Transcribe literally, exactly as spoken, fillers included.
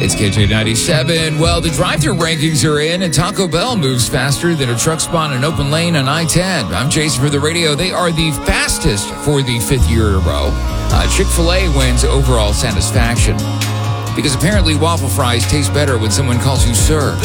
It's K J ninety-seven. Well, the drive-thru rankings are in, and Taco Bell moves faster than a truck spot in an open lane on I ten. I'm Jason for the radio. They are the fastest for the fifth year in a row. Uh, Chick-fil-A wins overall satisfaction because apparently waffle fries taste better when someone calls you sir.